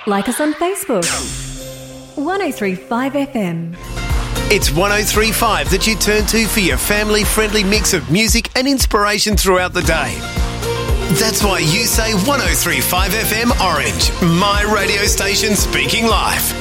Like us on Facebook. 1035 FM. It's 1035 that you turn to for your family-friendly mix of music and inspiration throughout the day. That's why you say 1035 FM Orange, my radio station speaking life.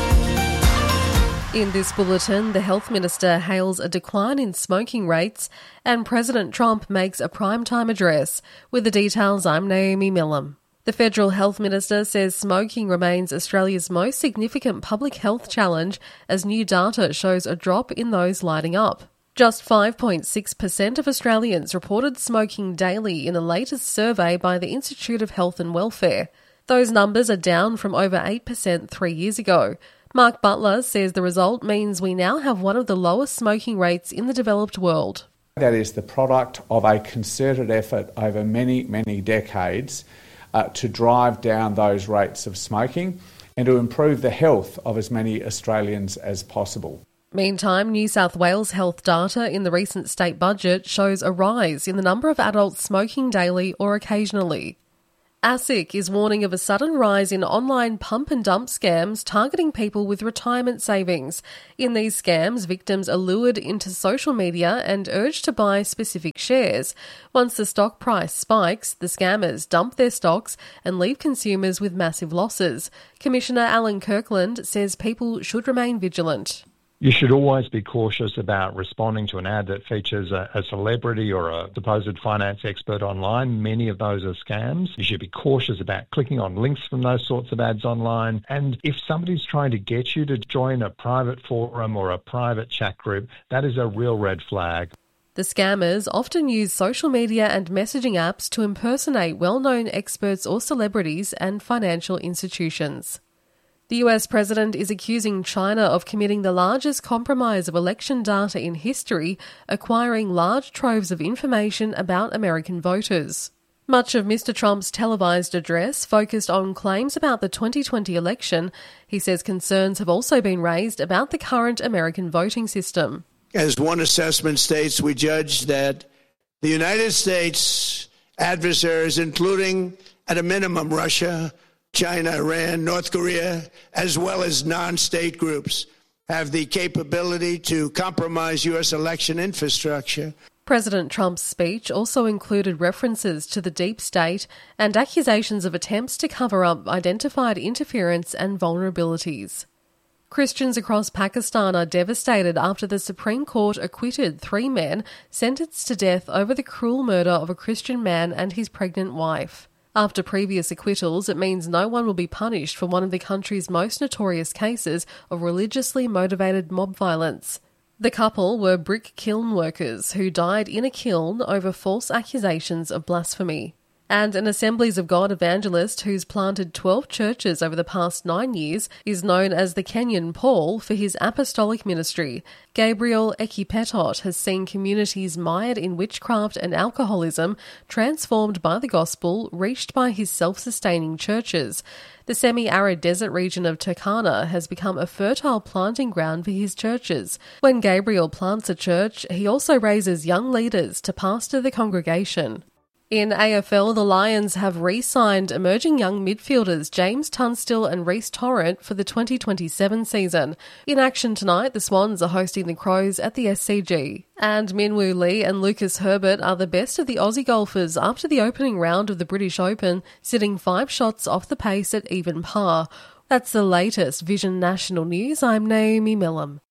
In this bulletin, the Health Minister hails a decline in smoking rates and President Trump makes a primetime address. With the details, I'm Naomi Millam. The Federal Health Minister says smoking remains Australia's most significant public health challenge as new data shows a drop in those lighting up. Just 5.6% of Australians reported smoking daily in the latest survey by the Institute of Health and Welfare. Those numbers are down from over 8% 3 years ago. Mark Butler says the result means we now have one of the lowest smoking rates in the developed world. That is the product of a concerted effort over many, many decades to drive down those rates of smoking and to improve the health of as many Australians as possible. Meantime, New South Wales health data in the recent state budget shows a rise in the number of adults smoking daily or occasionally. ASIC is warning of a sudden rise in online pump and dump scams targeting people with retirement savings. In these scams, victims are lured into social media and urged to buy specific shares. Once the stock price spikes, the scammers dump their stocks and leave consumers with massive losses. Commissioner Alan Kirkland says people should remain vigilant. You should always be cautious about responding to an ad that features a celebrity or a supposed finance expert online. Many of those are scams. You should be cautious about clicking on links from those sorts of ads online. And if somebody's trying to get you to join a private forum or a private chat group, that is a real red flag. The scammers often use social media and messaging apps to impersonate well-known experts or celebrities and financial institutions. The US president is accusing China of committing the largest compromise of election data in history, acquiring large troves of information about American voters. Much of Mr. Trump's televised address focused on claims about the 2020 election. He says concerns have also been raised about the current American voting system. As one assessment states, we judge that the United States adversaries, including at a minimum Russia, China, Iran, North Korea, as well as non-state groups, have the capability to compromise U.S. election infrastructure. President Trump's speech also included references to the deep state and accusations of attempts to cover up identified interference and vulnerabilities. Christians across Pakistan are devastated after the Supreme Court acquitted 3 men sentenced to death over the cruel murder of a Christian man and his pregnant wife. After previous acquittals, it means no one will be punished for one of the country's most notorious cases of religiously motivated mob violence. The couple were brick kiln workers who died in a kiln over false accusations of blasphemy. And an Assemblies of God evangelist who's planted 12 churches over the past 9 years is known as the Kenyan Paul for his apostolic ministry. Gabriel Ekipetot has seen communities mired in witchcraft and alcoholism transformed by the gospel, reached by his self-sustaining churches. The semi-arid desert region of Turkana has become a fertile planting ground for his churches. When Gabriel plants a church, he also raises young leaders to pastor the congregation. In AFL, the Lions have re-signed emerging young midfielders James Tunstall and Reece Torrent for the 2027 season. In action tonight, the Swans are hosting the Crows at the SCG. And Minwoo Lee and Lucas Herbert are the best of the Aussie golfers after the opening round of the British Open, sitting 5 shots off the pace at even par. That's the latest Vision National News. I'm Naomi Millam.